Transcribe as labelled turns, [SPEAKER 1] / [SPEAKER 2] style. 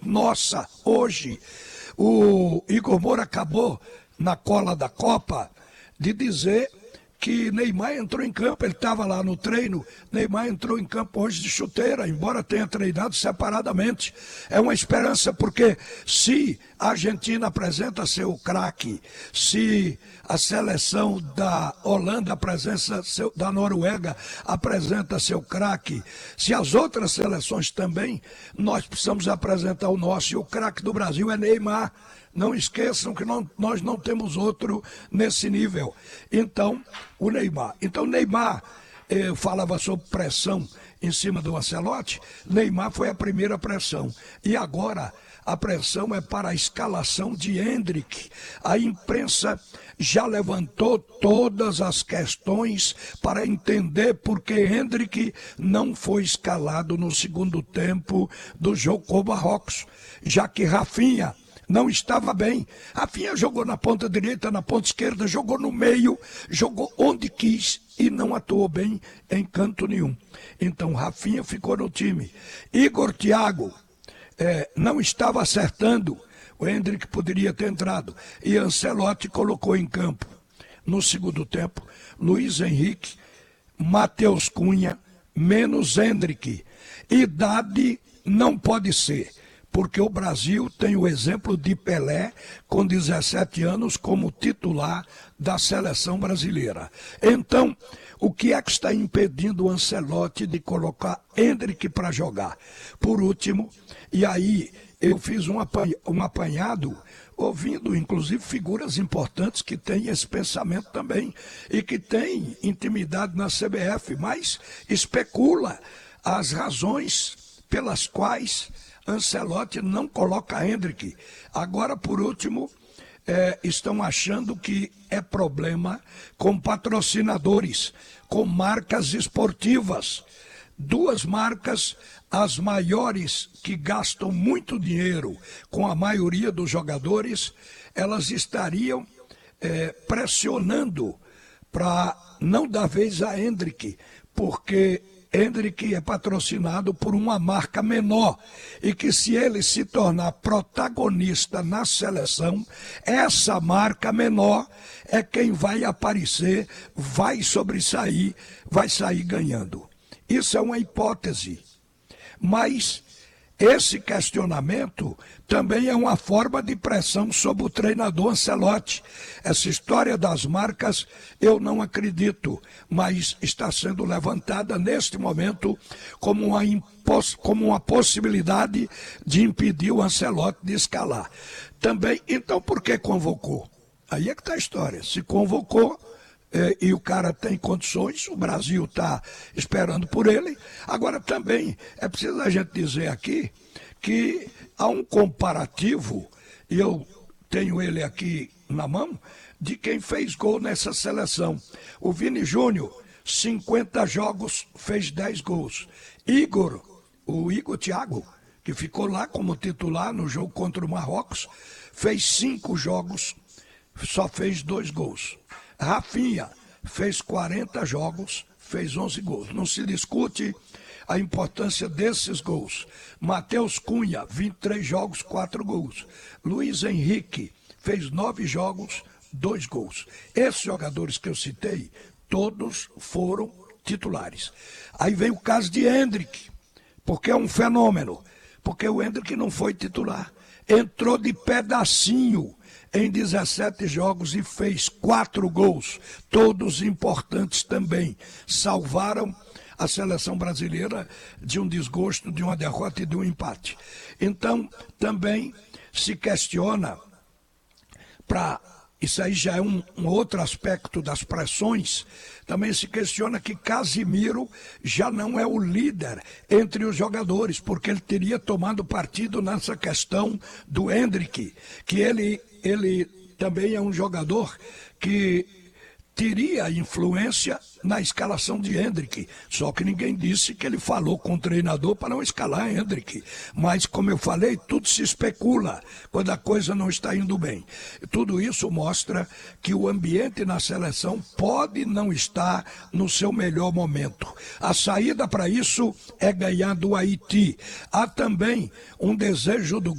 [SPEAKER 1] nossa hoje. O Igor Moura acabou, na cola da Copa, de dizer que Neymar entrou em campo, ele estava lá no treino, Neymar entrou em campo hoje de chuteira, embora tenha treinado separadamente. É uma esperança, porque se a Argentina apresenta seu craque, se a seleção da Holanda da Noruega apresenta seu craque, se as outras seleções também, nós precisamos apresentar o nosso, e o craque do Brasil é Neymar. Não esqueçam que nós não temos outro nesse nível. Então, o Neymar. Então, Neymar falava sobre pressão em cima do Ancelotti. Neymar foi a primeira pressão. E agora a pressão é para a escalação de Endrick. A imprensa já levantou todas as questões para entender por que Endrick não foi escalado no segundo tempo do jogo com o Marrocos, já que Rafinha não estava bem. Rafinha jogou na ponta direita, na ponta esquerda, jogou no meio, jogou onde quis e não atuou bem em canto nenhum. Então Rafinha ficou no time. Igor Thiago não estava acertando, o Endrick poderia ter entrado. E Ancelotti colocou em campo, no segundo tempo, Luiz Henrique, Matheus Cunha, menos Endrick. Idade não pode ser, porque o Brasil tem o exemplo de Pelé, com 17 anos, como titular da seleção brasileira. Então, o que é que está impedindo o Ancelotti de colocar Endrick para jogar? Por último, e aí eu fiz um apanhado, ouvindo inclusive figuras importantes que têm esse pensamento também, e que têm intimidade na CBF, mas especula as razões pelas quais Ancelotti não coloca Endrick. Agora, por último, estão achando que é problema com patrocinadores, com marcas esportivas. Duas marcas, as maiores, que gastam muito dinheiro com a maioria dos jogadores, elas estariam pressionando para não dar vez a Endrick, porque Endrick é patrocinado por uma marca menor e que, se ele se tornar protagonista na seleção, essa marca menor é quem vai aparecer, vai sobressair, vai sair ganhando. Isso é uma hipótese, mas esse questionamento também é uma forma de pressão sobre o treinador Ancelotti. Essa história das marcas eu não acredito, mas está sendo levantada neste momento como uma possibilidade de impedir o Ancelotti de escalar. Também, então, por que convocou? Aí é que está a história. Se convocou e o cara tem condições, o Brasil está esperando por ele. Agora também é preciso a gente dizer aqui que há um comparativo, e eu tenho ele aqui na mão, de quem fez gol nessa seleção. O Vini Júnior, 50 jogos, fez 10 gols. O Igor Thiago, que ficou lá como titular no jogo contra o Marrocos, fez 5 jogos, só fez 2 gols. Rafinha fez 40 jogos, fez 11 gols. Não se discute a importância desses gols. Matheus Cunha, 23 jogos, 4 gols. Luiz Henrique fez 9 jogos, 2 gols. Esses jogadores que eu citei, todos foram titulares. Aí vem o caso de Endrick, porque é um fenômeno, porque o Endrick não foi titular. Entrou de pedacinho em 17 jogos e fez 4 gols, todos importantes também. Salvaram a seleção brasileira de um desgosto, de uma derrota e de um empate. Então, também se questiona, isso aí já é um outro aspecto das pressões, também se questiona que Casimiro já não é o líder entre os jogadores, porque ele teria tomado partido nessa questão do Endrick, que ele também é um jogador que teria influência na escalação de Endrick, só que ninguém disse que ele falou com o treinador para não escalar Endrick. Mas, como eu falei, tudo se especula quando a coisa não está indo bem. Tudo isso mostra que o ambiente na seleção pode não estar no seu melhor momento. A saída para isso é ganhar do Haiti. Há também um desejo do